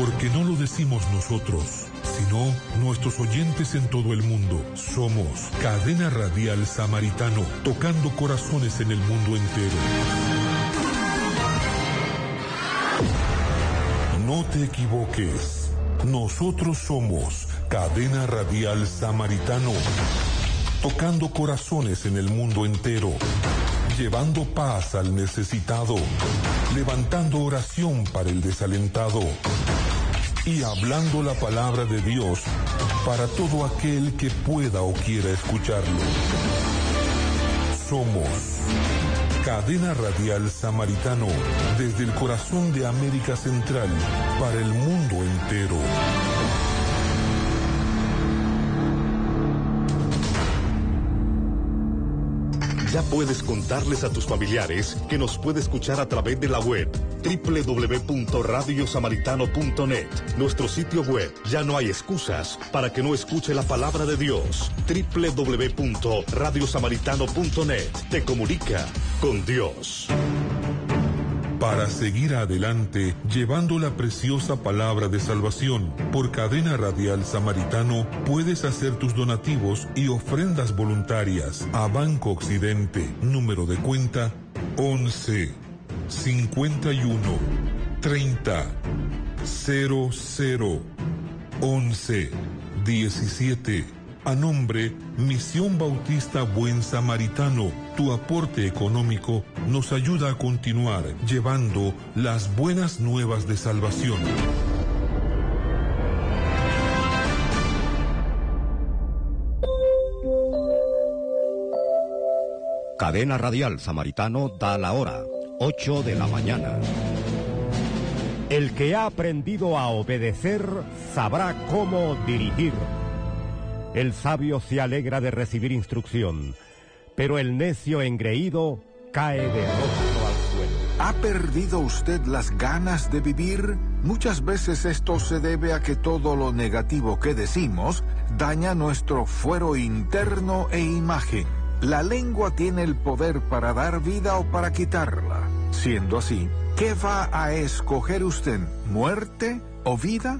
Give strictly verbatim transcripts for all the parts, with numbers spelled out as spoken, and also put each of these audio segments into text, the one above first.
porque no lo decimos nosotros, sino nuestros oyentes en todo el mundo. Somos Cadena Radial Samaritano, tocando corazones en el mundo entero. No te equivoques. Nosotros somos Cadena Radial Samaritano, tocando corazones en el mundo entero, llevando paz al necesitado, levantando oración para el desalentado y hablando la palabra de Dios para todo aquel que pueda o quiera escucharlo. Somos Cadena Radial Samaritano, desde el corazón de América Central para el mundo entero. Ya puedes contarles a tus familiares que nos puede escuchar a través de la web doble u doble u doble u punto radio samaritano punto net. Nuestro sitio web. Ya no hay excusas para que no escuche la palabra de Dios. doble u doble u doble u punto radio samaritano punto net. Te comunica con Dios. Para seguir adelante, llevando la preciosa palabra de salvación por Cadena Radial Samaritano, puedes hacer tus donativos y ofrendas voluntarias a Banco Occidente, número de cuenta once, cincuenta y uno, treinta, cero cero, once, diecisiete. A nombre Misión Bautista Buen Samaritano, tu aporte económico nos ayuda a continuar llevando las buenas nuevas de salvación. Cadena Radial Samaritano da la hora, ocho de la mañana. El que ha aprendido a obedecer sabrá cómo dirigir. El sabio se alegra de recibir instrucción, pero el necio engreído cae de rostro al suelo. ¿Ha perdido usted las ganas de vivir? Muchas veces esto se debe a que todo lo negativo que decimos daña nuestro fuero interno e imagen. La lengua tiene el poder para dar vida o para quitarla. Siendo así, ¿qué va a escoger usted? ¿Muerte o vida?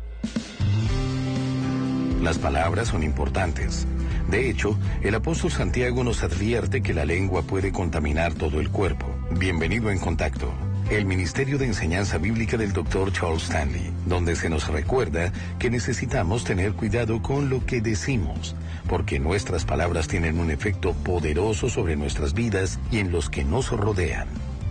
Las palabras son importantes. De hecho, el apóstol Santiago nos advierte que la lengua puede contaminar todo el cuerpo. Bienvenido en Contacto, el Ministerio de Enseñanza Bíblica del doctor Charles Stanley, donde se nos recuerda que necesitamos tener cuidado con lo que decimos, porque nuestras palabras tienen un efecto poderoso sobre nuestras vidas y en los que nos rodean.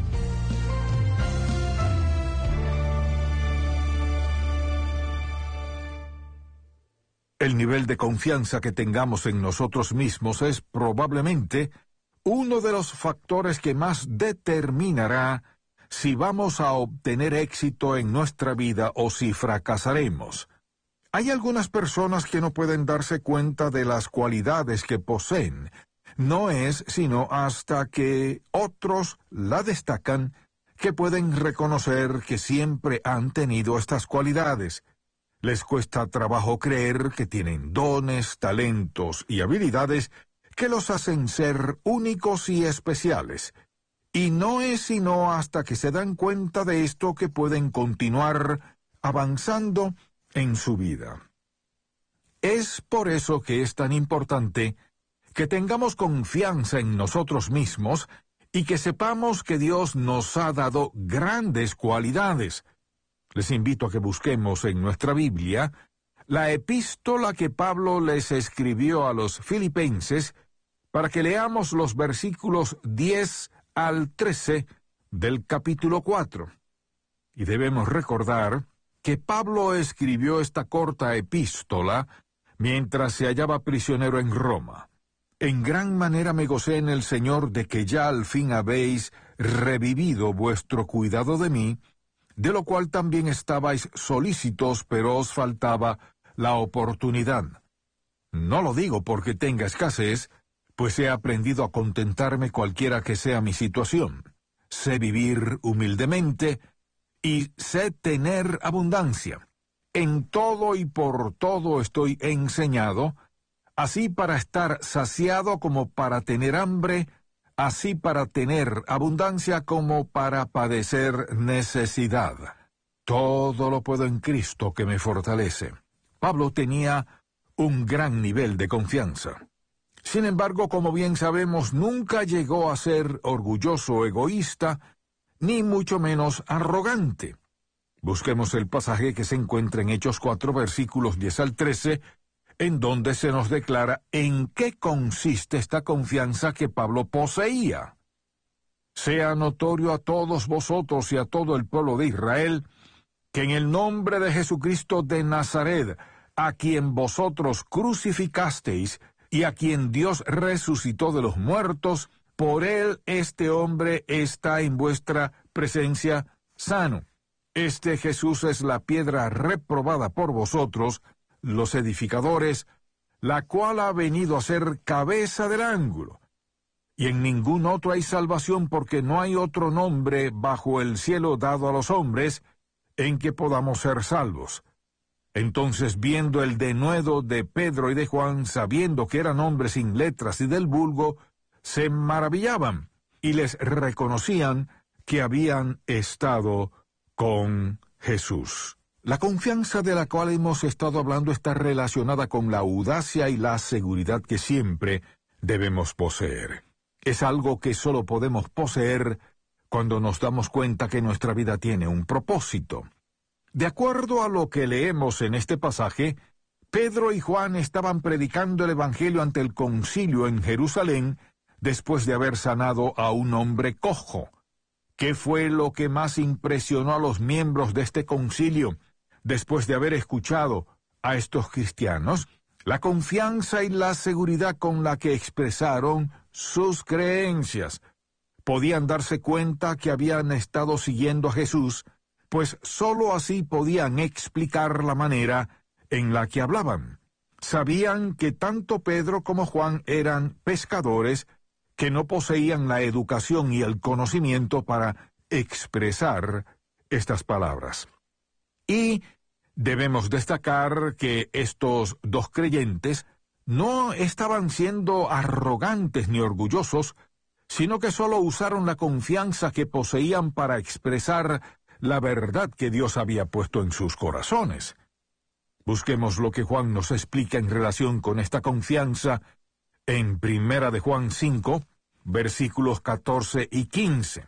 El nivel de confianza que tengamos en nosotros mismos es probablemente uno de los factores que más determinará si vamos a obtener éxito en nuestra vida o si fracasaremos. Hay algunas personas que no pueden darse cuenta de las cualidades que poseen. No es sino hasta que otros la destacan que pueden reconocer que siempre han tenido estas cualidades. Les cuesta trabajo creer que tienen dones, talentos y habilidades que los hacen ser únicos y especiales. Y no es sino hasta que se dan cuenta de esto que pueden continuar avanzando en su vida. Es por eso que es tan importante que tengamos confianza en nosotros mismos y que sepamos que Dios nos ha dado grandes cualidades. Les invito a que busquemos en nuestra Biblia la epístola que Pablo les escribió a los filipenses para que leamos los versículos diez al trece del capítulo cuatro. Y debemos recordar que Pablo escribió esta corta epístola mientras se hallaba prisionero en Roma. En gran manera me gocé en el Señor de que ya al fin habéis revivido vuestro cuidado de mí, de lo cual también estabais solícitos, pero os faltaba la oportunidad. No lo digo porque tenga escasez, pues he aprendido a contentarme cualquiera que sea mi situación. Sé vivir humildemente y sé tener abundancia. En todo y por todo estoy enseñado, así para estar saciado como para tener hambre, así para tener abundancia como para padecer necesidad. Todo lo puedo en Cristo que me fortalece. Pablo tenía un gran nivel de confianza. Sin embargo, como bien sabemos, nunca llegó a ser orgulloso o egoísta, ni mucho menos arrogante. Busquemos el pasaje que se encuentra en Hechos cuatro, versículos diez al trece, en donde se nos declara en qué consiste esta confianza que Pablo poseía. Sea notorio a todos vosotros y a todo el pueblo de Israel, que en el nombre de Jesucristo de Nazaret, a quien vosotros crucificasteis, y a quien Dios resucitó de los muertos, por él este hombre está en vuestra presencia sano. Este Jesús es la piedra reprobada por vosotros, los edificadores, la cual ha venido a ser cabeza del ángulo. Y en ningún otro hay salvación, porque no hay otro nombre bajo el cielo dado a los hombres en que podamos ser salvos. Entonces, viendo el denuedo de Pedro y de Juan, sabiendo que eran hombres sin letras y del vulgo, se maravillaban y les reconocían que habían estado con Jesús. La confianza de la cual hemos estado hablando está relacionada con la audacia y la seguridad que siempre debemos poseer. Es algo que solo podemos poseer cuando nos damos cuenta que nuestra vida tiene un propósito. De acuerdo a lo que leemos en este pasaje, Pedro y Juan estaban predicando el Evangelio ante el concilio en Jerusalén después de haber sanado a un hombre cojo. ¿Qué fue lo que más impresionó a los miembros de este concilio después de haber escuchado a estos cristianos? La confianza y la seguridad con la que expresaron sus creencias. Podían darse cuenta que habían estado siguiendo a Jesús, pues sólo así podían explicar la manera en la que hablaban. Sabían que tanto Pedro como Juan eran pescadores que no poseían la educación y el conocimiento para expresar estas palabras. Y debemos destacar que estos dos creyentes no estaban siendo arrogantes ni orgullosos, sino que sólo usaron la confianza que poseían para expresar la verdad que Dios había puesto en sus corazones. Busquemos lo que Juan nos explica en relación con esta confianza en Primera de Juan cinco, versículos catorce y quince.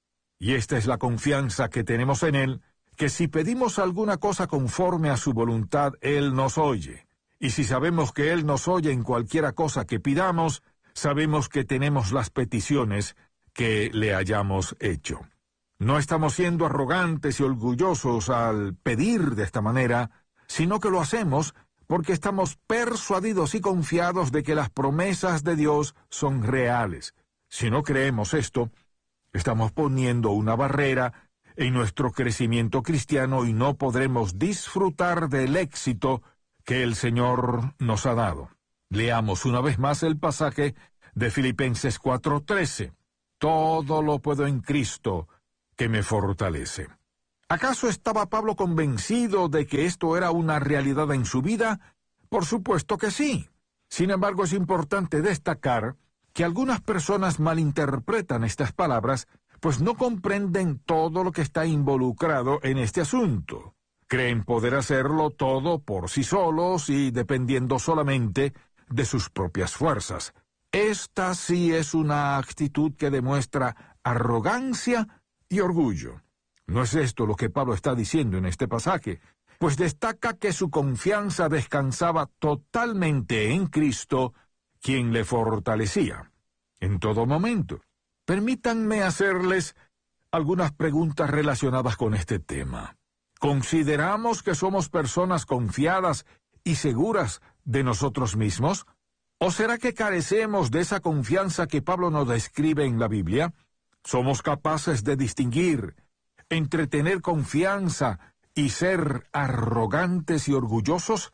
Y esta es la confianza que tenemos en Él, que si pedimos alguna cosa conforme a su voluntad, Él nos oye. Y si sabemos que Él nos oye en cualquiera cosa que pidamos, sabemos que tenemos las peticiones que le hayamos hecho. No estamos siendo arrogantes y orgullosos al pedir de esta manera, sino que lo hacemos porque estamos persuadidos y confiados de que las promesas de Dios son reales. Si no creemos esto, estamos poniendo una barrera en nuestro crecimiento cristiano y no podremos disfrutar del éxito que el Señor nos ha dado. Leamos una vez más el pasaje de Filipenses cuatro trece. Todo lo puedo en Cristo que me fortalece. ¿Acaso estaba Pablo convencido de que esto era una realidad en su vida? Por supuesto que sí. Sin embargo, es importante destacar que algunas personas malinterpretan estas palabras, pues no comprenden todo lo que está involucrado en este asunto. Creen poder hacerlo todo por sí solos y dependiendo solamente de sus propias fuerzas. Esta sí es una actitud que demuestra arrogancia y orgullo. No es esto lo que Pablo está diciendo en este pasaje, pues destaca que su confianza descansaba totalmente en Cristo, quien le fortalecía en todo momento. Permítanme hacerles algunas preguntas relacionadas con este tema. ¿Consideramos que somos personas confiadas y seguras de nosotros mismos? ¿O será que carecemos de esa confianza que Pablo nos describe en la Biblia? ¿Somos capaces de distinguir entre tener confianza y ser arrogantes y orgullosos?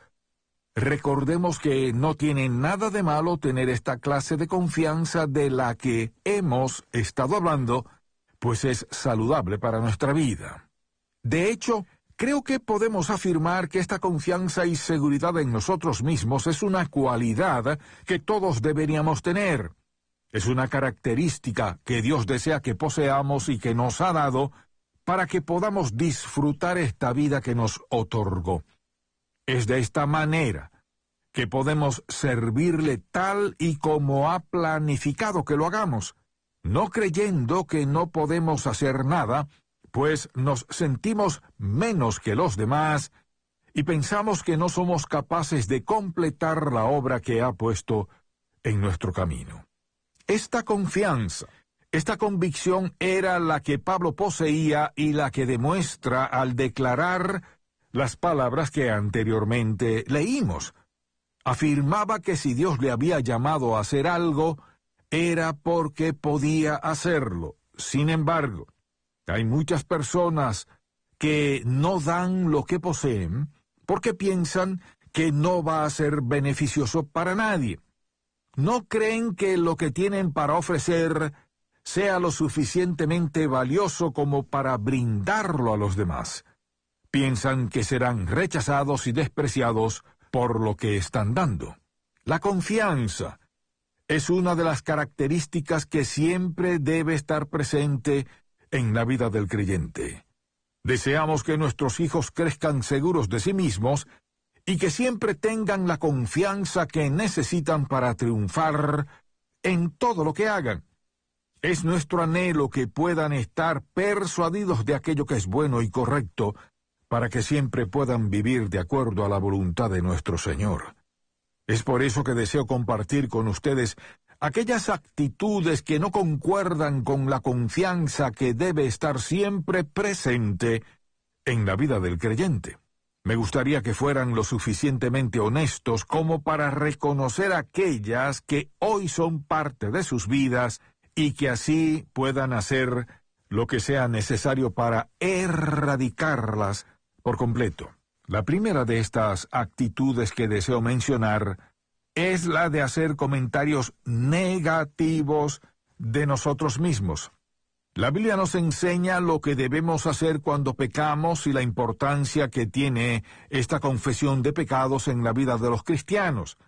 Recordemos que no tiene nada de malo tener esta clase de confianza de la que hemos estado hablando, pues es saludable para nuestra vida. De hecho, creo que podemos afirmar que esta confianza y seguridad en nosotros mismos es una cualidad que todos deberíamos tener. Es una característica que Dios desea que poseamos y que nos ha dado para que podamos disfrutar esta vida que nos otorgó. Es de esta manera que podemos servirle tal y como ha planificado que lo hagamos, no creyendo que no podemos hacer nada, pues nos sentimos menos que los demás y pensamos que no somos capaces de completar la obra que ha puesto en nuestro camino. Esta confianza, esta convicción era la que Pablo poseía y la que demuestra al declarar las palabras que anteriormente leímos. Afirmaba que si Dios le había llamado a hacer algo, era porque podía hacerlo. Sin embargo, hay muchas personas que no dan lo que poseen porque piensan que no va a ser beneficioso para nadie. No creen que lo que tienen para ofrecer sea lo suficientemente valioso como para brindarlo a los demás. Piensan que serán rechazados y despreciados por lo que están dando. La confianza es una de las características que siempre debe estar presente en la vida del creyente. Deseamos que nuestros hijos crezcan seguros de sí mismos y que siempre tengan la confianza que necesitan para triunfar en todo lo que hagan. Es nuestro anhelo que puedan estar persuadidos de aquello que es bueno y correcto, para que siempre puedan vivir de acuerdo a la voluntad de nuestro Señor. Es por eso que deseo compartir con ustedes aquellas actitudes que no concuerdan con la confianza que debe estar siempre presente en la vida del creyente. Me gustaría que fueran lo suficientemente honestos como para reconocer aquellas que hoy son parte de sus vidas y que así puedan hacer lo que sea necesario para erradicarlas por completo. La primera de estas actitudes que deseo mencionar es la de hacer comentarios negativos de nosotros mismos. La Biblia nos enseña lo que debemos hacer cuando pecamos y la importancia que tiene esta confesión de pecados en la vida de los cristianos.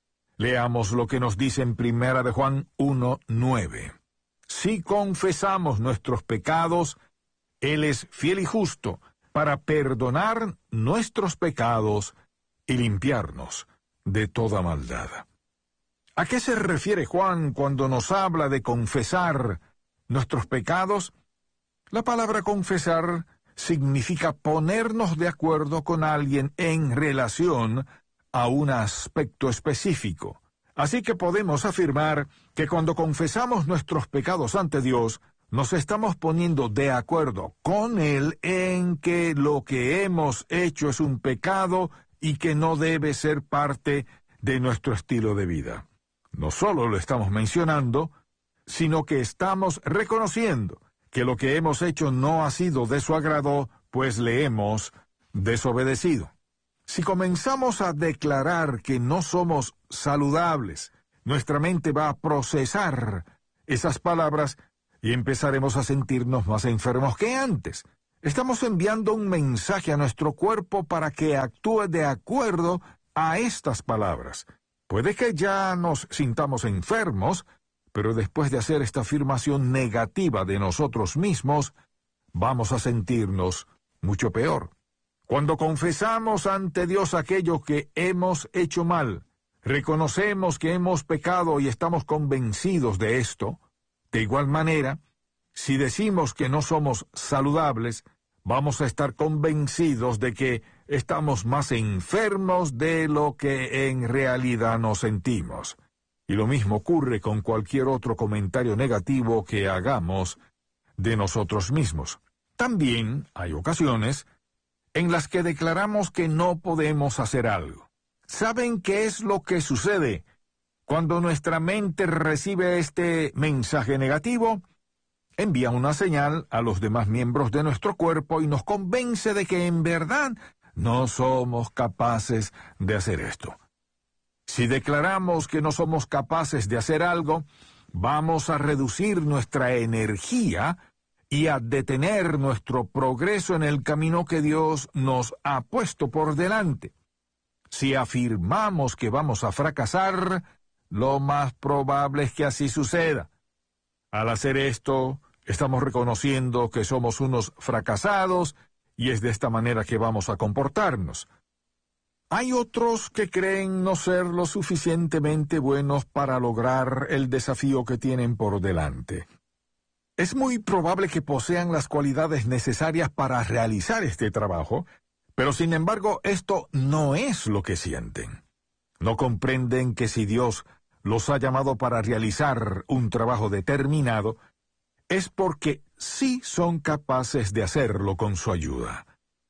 Leamos lo que nos dice en Primera de Juan uno nueve. Si confesamos nuestros pecados, Él es fiel y justo para perdonar nuestros pecados y limpiarnos de toda maldad. ¿A qué se refiere Juan cuando nos habla de confesar nuestros pecados? La palabra confesar significa ponernos de acuerdo con alguien en relación a un aspecto específico. Así que podemos afirmar que cuando confesamos nuestros pecados ante Dios, nos estamos poniendo de acuerdo con Él en que lo que hemos hecho es un pecado y que no debe ser parte de nuestro estilo de vida. No solo lo estamos mencionando, sino que estamos reconociendo que lo que hemos hecho no ha sido de su agrado, pues le hemos desobedecido. Si comenzamos a declarar que no somos saludables, nuestra mente va a procesar esas palabras y empezaremos a sentirnos más enfermos que antes. Estamos enviando un mensaje a nuestro cuerpo para que actúe de acuerdo a estas palabras. Puede que ya nos sintamos enfermos, pero después de hacer esta afirmación negativa de nosotros mismos, vamos a sentirnos mucho peor. Cuando confesamos ante Dios aquello que hemos hecho mal, reconocemos que hemos pecado y estamos convencidos de esto. De igual manera, si decimos que no somos saludables, vamos a estar convencidos de que estamos más enfermos de lo que en realidad nos sentimos. Y lo mismo ocurre con cualquier otro comentario negativo que hagamos de nosotros mismos. También hay ocasiones en las que declaramos que no podemos hacer algo. ¿Saben qué es lo que sucede cuando nuestra mente recibe este mensaje negativo? Envía una señal a los demás miembros de nuestro cuerpo y nos convence de que en verdad no somos capaces de hacer esto. Si declaramos que no somos capaces de hacer algo, vamos a reducir nuestra energía y a detener nuestro progreso en el camino que Dios nos ha puesto por delante. Si afirmamos que vamos a fracasar, lo más probable es que así suceda. Al hacer esto, Estamos reconociendo que somos unos fracasados y es de esta manera que vamos a comportarnos. Hay otros que creen no ser lo suficientemente buenos para lograr el desafío que tienen por delante. Es muy probable que posean las cualidades necesarias para realizar este trabajo, pero sin embargo esto no es lo que sienten. No comprenden que si Dios los ha llamado para realizar un trabajo determinado, es porque sí son capaces de hacerlo con su ayuda.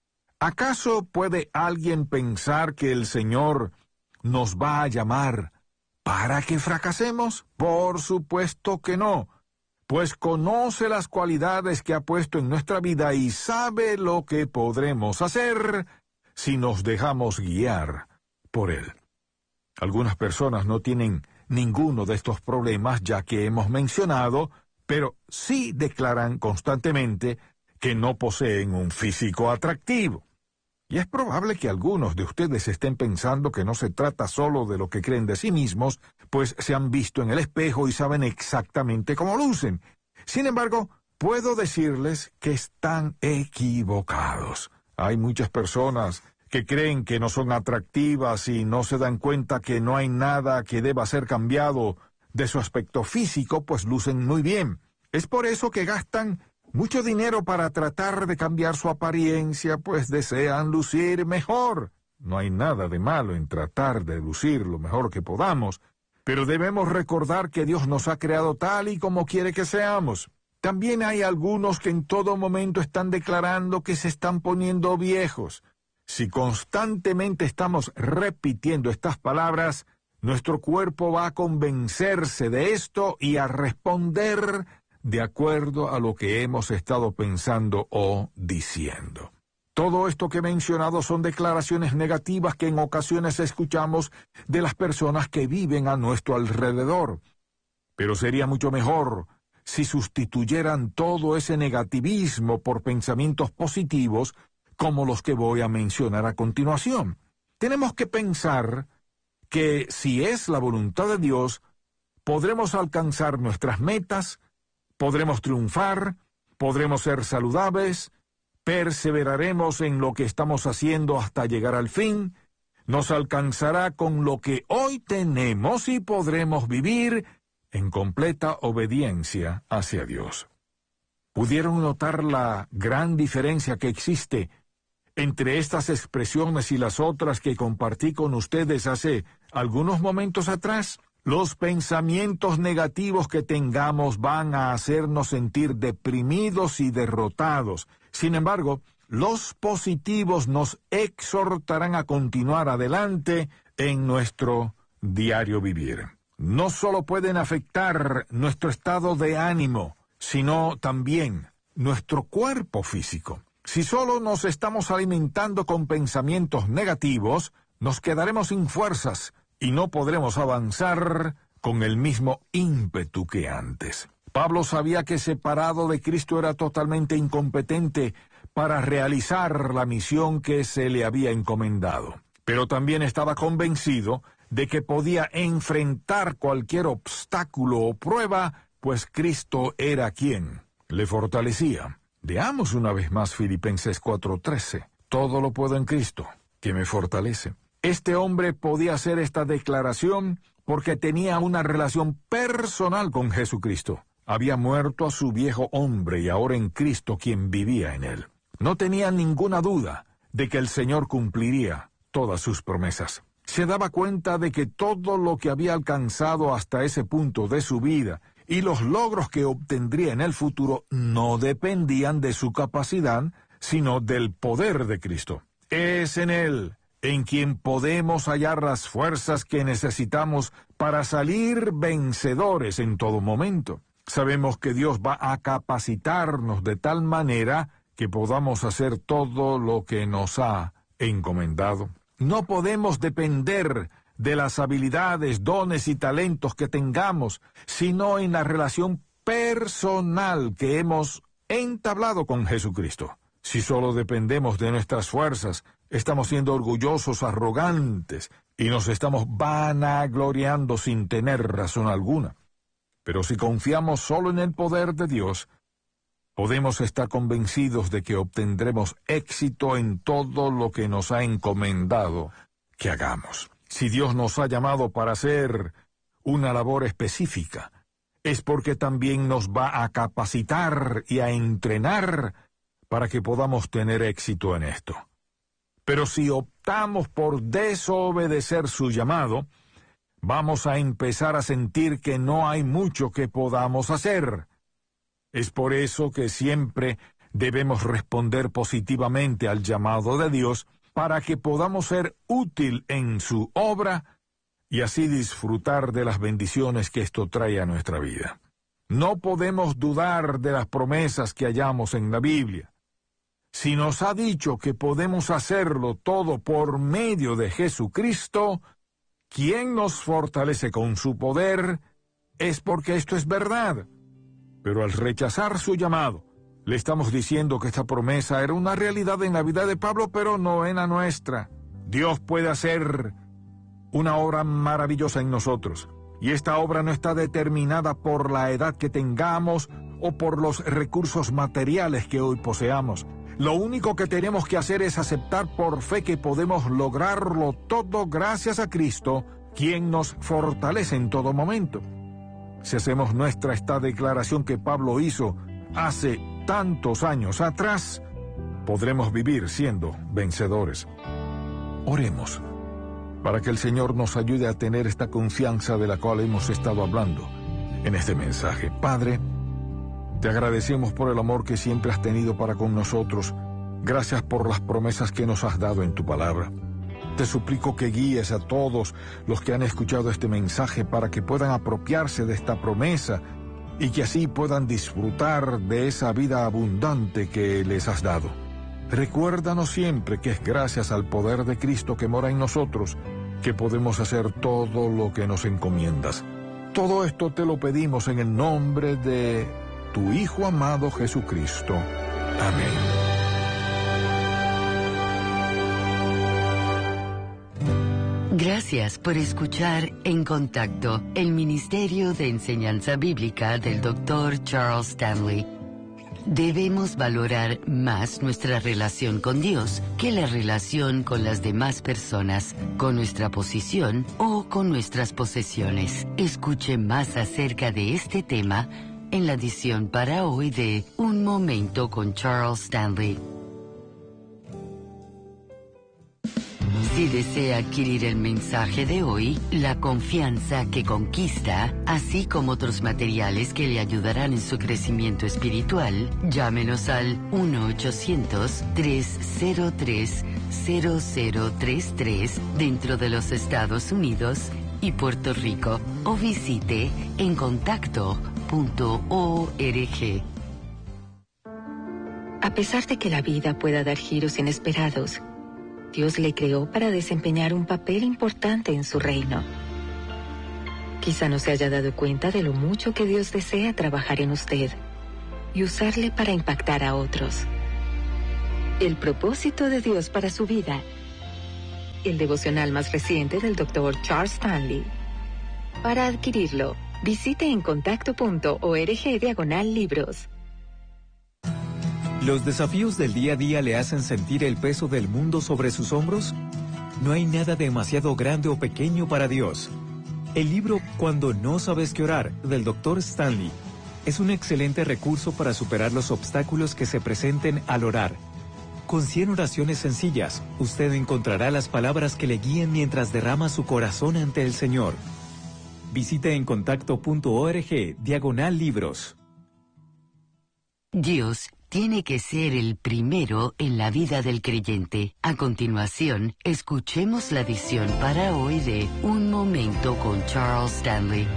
¿Acaso puede alguien pensar que el Señor nos va a llamar para que fracasemos? Por supuesto que no, pues conoce las cualidades que ha puesto en nuestra vida y sabe lo que podremos hacer si nos dejamos guiar por Él. Algunas personas no tienen ninguno de estos problemas ya que hemos mencionado, pero sí declaran constantemente que no poseen un físico atractivo. Y es probable que algunos de ustedes estén pensando que no se trata solo de lo que creen de sí mismos, pues se han visto en el espejo y saben exactamente cómo lucen. Sin embargo, puedo decirles que están equivocados. Hay muchas personas que creen que no son atractivas y no se dan cuenta que no hay nada que deba ser cambiado de su aspecto físico, pues lucen muy bien. Es por eso que gastan mucho dinero para tratar de cambiar su apariencia, pues desean lucir mejor. No hay nada de malo en tratar de lucir lo mejor que podamos, pero debemos recordar que Dios nos ha creado tal y como quiere que seamos. También hay algunos que en todo momento están declarando que se están poniendo viejos. Si constantemente estamos repitiendo estas palabras, nuestro cuerpo va a convencerse de esto y a responder de acuerdo a lo que hemos estado pensando o diciendo. Todo esto que he mencionado son declaraciones negativas que en ocasiones escuchamos de las personas que viven a nuestro alrededor. Pero sería mucho mejor si sustituyeran todo ese negativismo por pensamientos positivos como los que voy a mencionar a continuación. Tenemos que pensar que si es la voluntad de Dios, podremos alcanzar nuestras metas, podremos triunfar, podremos ser saludables, perseveraremos en lo que estamos haciendo hasta llegar al fin, nos alcanzará con lo que hoy tenemos y podremos vivir en completa obediencia hacia Dios. ¿Pudieron notar la gran diferencia que existe entre estas expresiones y las otras que compartí con ustedes hace algunos momentos atrás? Los pensamientos negativos que tengamos van a hacernos sentir deprimidos y derrotados. Sin embargo, los positivos nos exhortarán a continuar adelante en nuestro diario vivir. No solo pueden afectar nuestro estado de ánimo, sino también nuestro cuerpo físico. Si solo nos estamos alimentando con pensamientos negativos, nos quedaremos sin fuerzas y no podremos avanzar con el mismo ímpetu que antes. Pablo sabía que separado de Cristo era totalmente incompetente para realizar la misión que se le había encomendado, pero también estaba convencido de que podía enfrentar cualquier obstáculo o prueba, pues Cristo era quien le fortalecía. Veamos una vez más Filipenses cuatro trece. Todo lo puedo en Cristo, que me fortalece. Este hombre podía hacer esta declaración porque tenía una relación personal con Jesucristo. Había muerto a su viejo hombre y ahora en Cristo quien vivía en él. No tenía ninguna duda de que el Señor cumpliría todas sus promesas. Se daba cuenta de que todo lo que había alcanzado hasta ese punto de su vida y los logros que obtendría en el futuro no dependían de su capacidad, sino del poder de Cristo. Es en Él en quien podemos hallar las fuerzas que necesitamos para salir vencedores en todo momento. Sabemos que Dios va a capacitarnos de tal manera que podamos hacer todo lo que nos ha encomendado. No podemos depender de las habilidades, dones y talentos que tengamos, sino en la relación personal que hemos entablado con Jesucristo. Si solo dependemos de nuestras fuerzas, estamos siendo orgullosos, arrogantes, y nos estamos vanagloriando sin tener razón alguna. Pero si confiamos solo en el poder de Dios, podemos estar convencidos de que obtendremos éxito en todo lo que nos ha encomendado que hagamos. Si Dios nos ha llamado para hacer una labor específica, es porque también nos va a capacitar y a entrenar para que podamos tener éxito en esto. Pero si optamos por desobedecer su llamado, vamos a empezar a sentir que no hay mucho que podamos hacer. Es por eso que siempre debemos responder positivamente al llamado de Dios para que podamos ser útil en su obra y así disfrutar de las bendiciones que esto trae a nuestra vida. No podemos dudar de las promesas que hallamos en la Biblia. Si nos ha dicho que podemos hacerlo todo por medio de Jesucristo, quien nos fortalece con su poder, es porque esto es verdad. Pero al rechazar su llamado, le estamos diciendo que esta promesa era una realidad en la vida de Pablo, pero no en la nuestra. Dios puede hacer una obra maravillosa en nosotros, y esta obra no está determinada por la edad que tengamos o por los recursos materiales que hoy poseamos. Lo único que tenemos que hacer es aceptar por fe que podemos lograrlo todo gracias a Cristo, quien nos fortalece en todo momento. Si hacemos nuestra esta declaración que Pablo hizo hace tantos años atrás, podremos vivir siendo vencedores. Oremos para que el Señor nos ayude a tener esta confianza de la cual hemos estado hablando en este mensaje. Padre, te agradecemos por el amor que siempre has tenido para con nosotros. Gracias por las promesas que nos has dado en tu palabra. Te suplico que guíes a todos los que han escuchado este mensaje para que puedan apropiarse de esta promesa y que así puedan disfrutar de esa vida abundante que les has dado. Recuérdanos siempre que es gracias al poder de Cristo que mora en nosotros que podemos hacer todo lo que nos encomiendas. Todo esto te lo pedimos en el nombre de tu Hijo amado Jesucristo. Amén. Gracias por escuchar En Contacto, el Ministerio de Enseñanza Bíblica del doctor Charles Stanley. Debemos valorar más nuestra relación con Dios que la relación con las demás personas, con nuestra posición o con nuestras posesiones. Escuche más acerca de este tema en la edición para hoy de Un Momento con Charles Stanley. Si desea adquirir el mensaje de hoy, La confianza que conquista, así como otros materiales que le ayudarán en su crecimiento espiritual, llámenos al uno ochocientos, tres cero tres, cero cero tres tres dentro de los Estados Unidos y Puerto Rico o visite en contacto punto org. A pesar de que la vida pueda dar giros inesperados, Dios le creó para desempeñar un papel importante en su reino. Quizá no se haya dado cuenta de lo mucho que Dios desea trabajar en usted y usarle para impactar a otros. El propósito de Dios para su vida. El devocional más reciente del doctor Charles Stanley. Para adquirirlo, visite en contacto punto org diagonal libros. ¿Los desafíos del día a día le hacen sentir el peso del mundo sobre sus hombros? No hay nada demasiado grande o pequeño para Dios. El libro Cuando no sabes qué orar, del doctor Stanley, es un excelente recurso para superar los obstáculos que se presenten al orar. Con cien oraciones sencillas, usted encontrará las palabras que le guíen mientras derrama su corazón ante el Señor. Visite en contacto punto org diagonal libros. Dios tiene que ser el primero en la vida del creyente. A continuación, escuchemos la edición para hoy de Un Momento con Charles Stanley.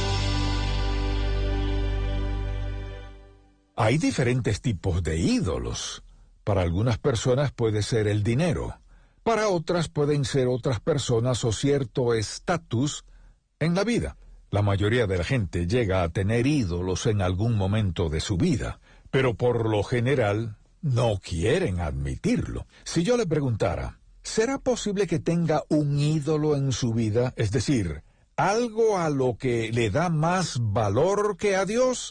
Hay diferentes tipos de ídolos. Para algunas personas puede ser el dinero. Para otras pueden ser otras personas o cierto estatus en la vida. La mayoría de la gente llega a tener ídolos en algún momento de su vida, pero por lo general no quieren admitirlo. Si yo le preguntara, ¿será posible que tenga un ídolo en su vida? Es decir, algo a lo que le da más valor que a Dios.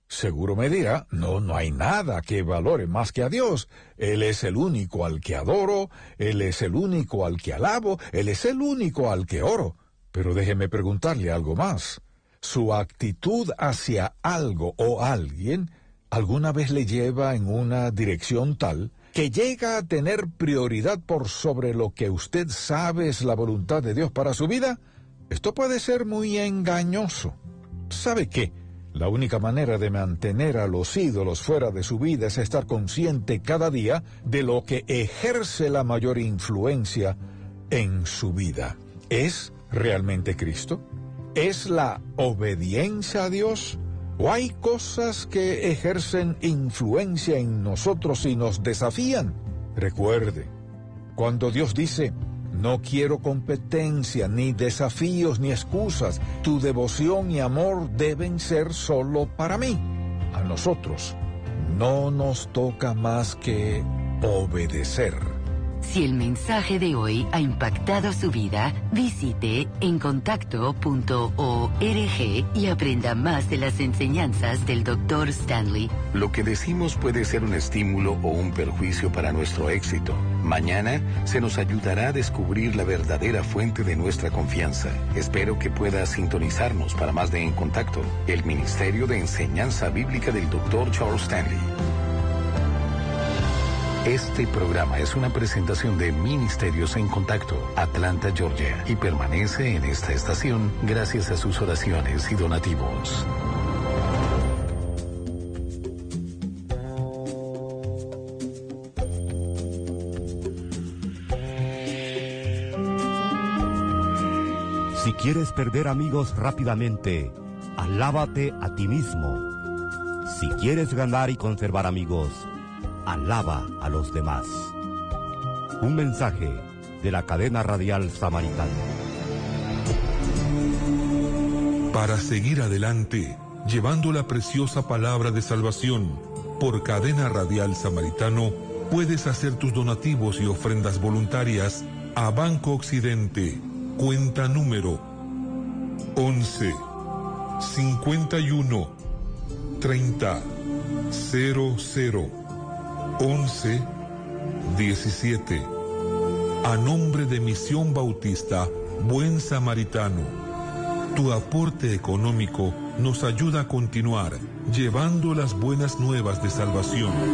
Seguro me dirá, no, no hay nada que valore más que a Dios. Él es el único al que adoro, Él es el único al que alabo, Él es el único al que oro. Pero déjeme preguntarle algo más. ¿Su actitud hacia algo o alguien alguna vez le lleva en una dirección tal que llega a tener prioridad por sobre lo que usted sabe es la voluntad de Dios para su vida? Esto puede ser muy engañoso. ¿Sabe qué? La única manera de mantener a los ídolos fuera de su vida es estar consciente cada día de lo que ejerce la mayor influencia en su vida. ¿Es realmente Cristo? ¿Es la obediencia a Dios? ¿O hay cosas que ejercen influencia en nosotros y nos desafían? Recuerde, cuando Dios dice, no quiero competencia, ni desafíos, ni excusas, tu devoción y amor deben ser solo para mí. A nosotros no nos toca más que obedecer. Si el mensaje de hoy ha impactado su vida, visite encontacto punto org y aprenda más de las enseñanzas del doctor Stanley. Lo que decimos puede ser un estímulo o un perjuicio para nuestro éxito. Mañana se nos ayudará a descubrir la verdadera fuente de nuestra confianza. Espero que pueda sintonizarnos para más de En Contacto, el Ministerio de Enseñanza Bíblica del doctor Charles Stanley. Este programa es una presentación de Ministerios en Contacto, Atlanta, Georgia, y permanece en esta estación gracias a sus oraciones y donativos. Si quieres perder amigos rápidamente, alábate a ti mismo. Si quieres ganar y conservar amigos, alaba a los demás. Un mensaje de la cadena radial Samaritano. Para seguir adelante, llevando la preciosa palabra de salvación, por cadena radial Samaritano, puedes hacer tus donativos y ofrendas voluntarias a Banco Occidente, cuenta número once, cincuenta y uno, treinta, cero cero. once diecisiete. A nombre de Misión Bautista Buen Samaritano, tu aporte económico nos ayuda a continuar llevando las buenas nuevas de salvación.